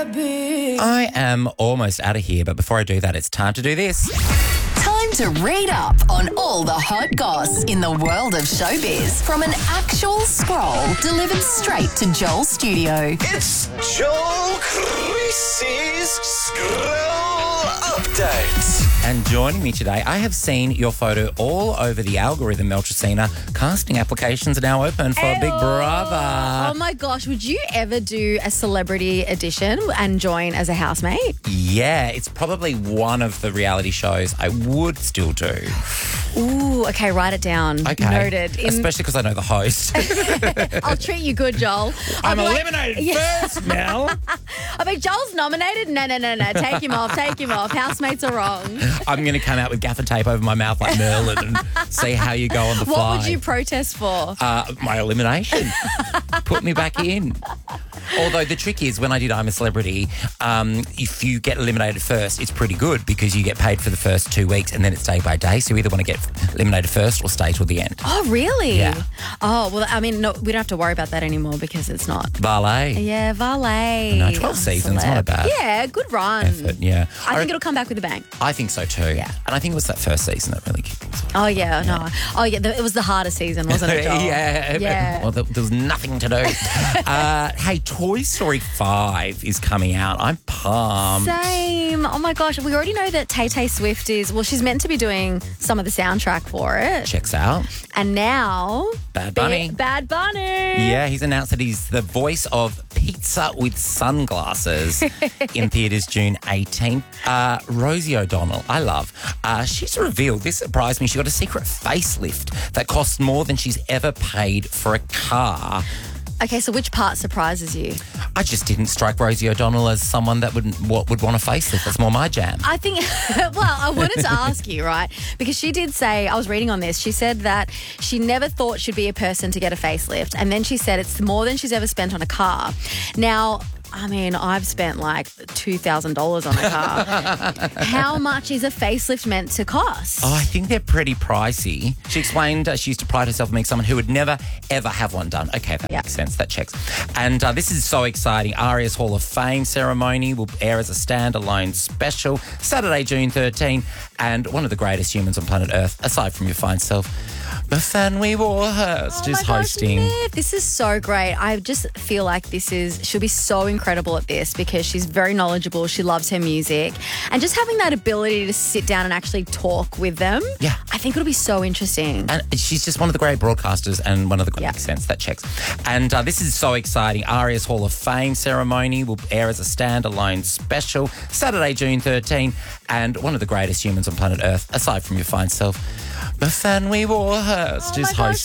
I am almost out of here, but before I do that, it's time to do this. Time to read up on all the hot goss in the world of showbiz from an actual scroll delivered straight to Joel's studio. It's Joel Creasy's Scroll Update. And joining me today, I have seen your photo all over the algorithm, Melchicina. Casting applications are now open for Big Brother. Oh my gosh, would you ever do a celebrity edition and join as a housemate? Yeah, it's probably one of the reality shows I would still do. Ooh, okay, write it down. Okay. Noted. Especially because I know the host. I'll treat you good, Joel. I'm I'll be eliminated first, Mel. I mean, Joel's nominated? No. Take him off. Housemates are wrong. I'm going to come out with gaffer tape over my mouth like Merlin and see how you go on the fly. What would you protest for? My elimination. Put me back in. Although the trick is when I did I'm a Celebrity, if you get eliminated first, it's pretty good because you get paid for the first 2 weeks and then it's day by day. So you either want to get eliminated first or stay till the end. Oh, really? Yeah. Oh, well, I mean, no, we don't have to worry about that anymore because it's not. Valet. Yeah, Valet. No, 12 seasons, not a bad Yeah, good run. effort, yeah. I think it'll come back with a bang. I think so too. Yeah. And I think it was that first season that really kicked things off. Oh, yeah, no. Oh, yeah, it was the hardest season, wasn't it, Joel? Yeah. Well, there was nothing to do. Hey, Toy Story 5 is coming out. I'm pumped. Same. Oh, my gosh. We already know that Tay-Tay Swift she's meant to be doing some of the soundtrack for it. Checks out. And now... Bad Bunny. Bad Bunny. Yeah, he's announced that he's the voice of Pizza with Sunglasses in theatres June 18th. Rosie O'Donnell, I love. She's revealed, this surprised me, she got a secret facelift that cost more than she's ever paid for a car. Okay, so which part surprises you? I just didn't strike Rosie O'Donnell as someone that would want a facelift. That's more my jam. I think, well, I wanted to ask you, right? Because she did say, I was reading on this, she said that she never thought she'd be a person to get a facelift. And then she said it's more than she's ever spent on a car. Now, I mean, I've spent like $2,000 on a car. How much is a facelift meant to cost? Oh, I think they're pretty pricey. She explained she used to pride herself on being someone who would never, ever have one done. Okay, that makes sense. That checks. And this is so exciting. Aria's Hall of Fame ceremony will air as a standalone special Saturday, June 13. And one of the greatest humans on planet Earth, aside from your fine self, Myfanwy Warhurst is hosting. Myf, this is so great. I just feel like she'll be so incredible at this because she's very knowledgeable. She loves her music. And just having that ability to sit down and actually talk with them, yeah, I think it'll be so interesting. And she's just one of the great broadcasters and one of the makes sense. That checks. And this is so exciting. Aria's Hall of Fame ceremony will air as a standalone special Saturday, June 13. And one of the greatest humans on planet Earth, aside from your fine self, Myfanwy Warhurst is hosting.